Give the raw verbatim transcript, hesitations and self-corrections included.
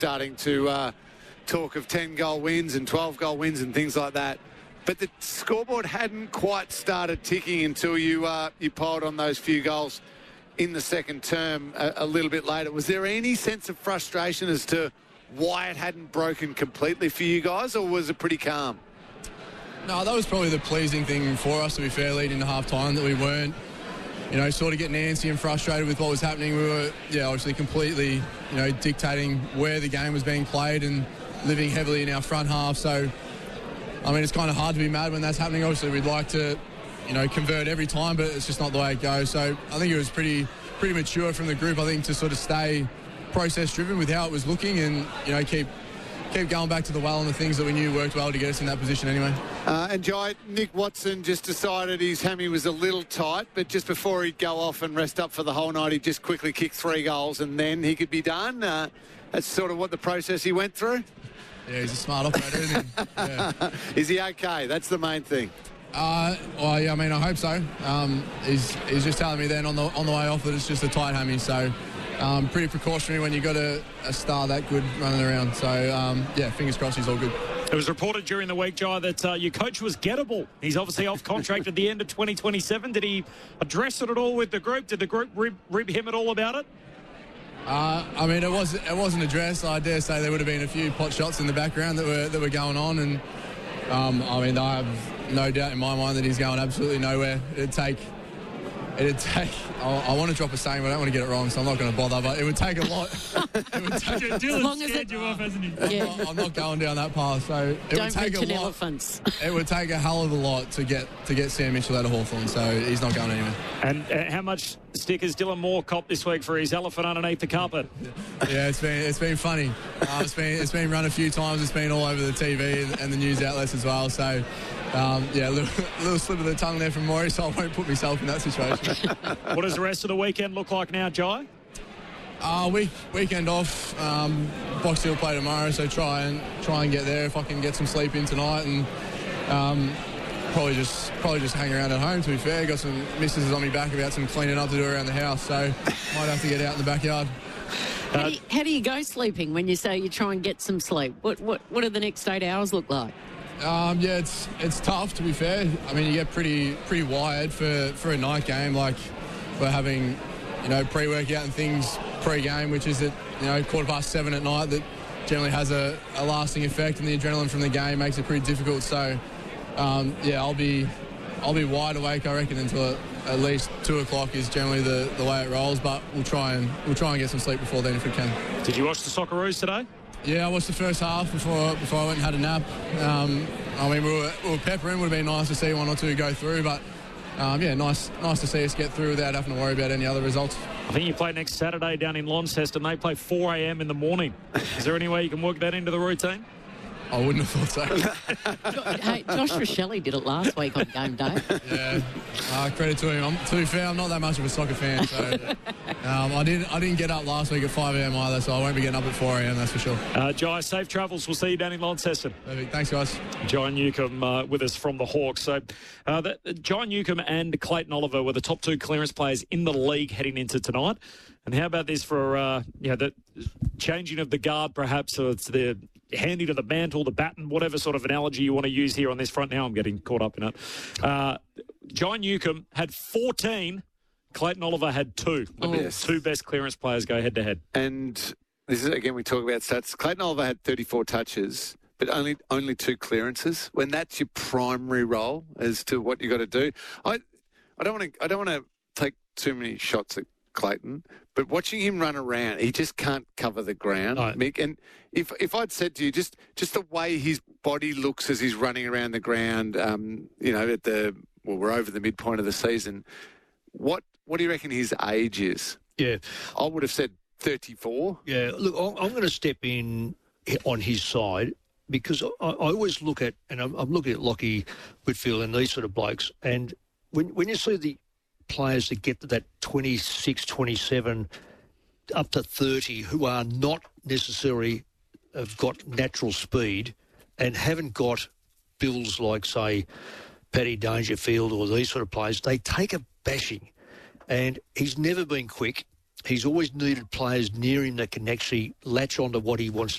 starting to uh, talk of ten-goal wins and twelve-goal wins and things like that. But the scoreboard hadn't quite started ticking until you uh, you piled on those few goals in the second term a, a little bit later. Was there any sense of frustration as to why it hadn't broken completely for you guys, or was it pretty calm? No, that was probably the pleasing thing for us, to be fair, leading to half-time, that we weren't, you know, sort of getting antsy and frustrated with what was happening. We were, yeah, obviously completely, you know, dictating where the game was being played and living heavily in our front half. So, I mean, it's kind of hard to be mad when that's happening. Obviously, we'd like to, you know, convert every time, but it's just not the way it goes. So I think it was pretty pretty mature from the group, I think, to sort of stay process-driven with how it was looking and, you know, keep keep going back to the well and the things that we knew worked well to get us in that position anyway. Uh, and Jai, Nick Watson just decided his hammy was a little tight, but just before he'd go off and rest up for the whole night, he'd just quickly kick three goals and then he could be done. Uh, that's sort of what the process he went through. Yeah, he's a smart operator, isn't he? Yeah. Is he okay? That's the main thing. Uh, well, yeah, I mean, I hope so. Um, he's, he's just telling me then on the on the way off that it's just a tight hammy, so um, pretty precautionary when you've got a, a star that good running around. So, um, yeah, fingers crossed he's all good. It was reported during the week, Jai, that uh, your coach was gettable. He's obviously off contract at the end of twenty twenty-seven. Did he address it at all with the group? Did the group rib, rib him at all about it? Uh, I mean, it was it wasn't addressed. I dare say there would have been a few pot shots in the background that were that were going on, and um, I mean, I have no doubt in my mind that he's going absolutely nowhere. It'd take, it'd take. I, I want to drop a saying, but I don't want to get it wrong, so I'm not going to bother. But it would take a lot. It would take, Dylan's scared it, you off, hasn't he? Yeah. I'm, not, I'm not going down that path. So it don't would take a lot. Elephants. It would take a hell of a lot to get to get Sam Mitchell out of Hawthorn. So he's not going anywhere. And uh, how much stick has Dylan Moore copped this week for his elephant underneath the carpet? Yeah, it's been it's been funny. Uh, it's been it's been run a few times. It's been all over the T V and, and the news outlets as well. So. Um, yeah, a little, little slip of the tongue there from Maury, so I won't put myself in that situation. What does the rest of the weekend look like now, Jai? Uh, week weekend off. Um, Box Hill play tomorrow, so try and try and get there if I can get some sleep in tonight, and um, probably just probably just hang around at home. To be fair, got some missus on me back about some cleaning up to do around the house, so might have to get out in the backyard. How do, you, how do you go sleeping when you say you try and get some sleep? What what what do the next eight hours look like? Um, yeah, it's it's tough, to be fair. I mean, you get pretty pretty wired for, for a night game. Like, we're having, you know, pre-workout and things pre-game, which is at, you know, quarter past seven at night, that generally has a, a lasting effect, and the adrenaline from the game makes it pretty difficult. So, um, yeah, I'll be I'll be wide awake, I reckon, until at least two o'clock is generally the, the way it rolls. But we'll try and we'll try and get some sleep before then if we can. Did you watch the Socceroos today? Yeah, I watched the first half before before I went and had a nap. Um, I mean, we were, we were peppering. Would have been nice to see one or two go through, but um, yeah, nice nice to see us get through without having to worry about any other results. I think you play next Saturday down in Launceston. They play four a.m. in the morning. Is there any way you can work that into the routine? I wouldn't have thought so. Hey, Josh Rochelle did it last week on game day. Yeah, uh, credit to him. I'm, to be fair, I'm not that much of a soccer fan, so um, I didn't I didn't get up last week at five a.m. either, so I won't be getting up at four a.m. that's for sure. Uh, Jai, safe travels. We'll see you down in Launceston. Perfect. Thanks, guys. Jai Newcombe uh, with us from the Hawks. So, uh, that, Jai Newcombe and Clayton Oliver were the top two clearance players in the league heading into tonight. And how about this for uh, you know, the changing of the guard, perhaps, so it's the handing of the mantle, the baton, whatever sort of analogy you want to use here on this front. Now I'm getting caught up in it. Uh, Jai Newcombe had fourteen. Clayton Oliver had two. The oh, yes. two best clearance players go head-to-head. And this is, again, we talk about stats. Clayton Oliver had thirty-four touches, but only only two clearances. When that's your primary role as to what you got to do, I I don't want to I don't want to take too many shots at Clayton, but watching him run around, he just can't cover the ground, no. Mick. And if if I'd said to you, just just the way his body looks as he's running around the ground, um, you know, at the well, we're over the midpoint of the season. What what do you reckon his age is? Yeah, I would have said thirty-four. Yeah, look, I'm going to step in on his side because I, I always look at, and I'm, I'm looking at Lockie Whitfield and these sort of blokes, and when when you see the players that get to that twenty-six, twenty-seven, up to thirty, who are not necessarily have got natural speed and haven't got builds like, say, Paddy Dangerfield or these sort of players, they take a bashing. And he's never been quick. he's always needed players near him that can actually latch onto what he wants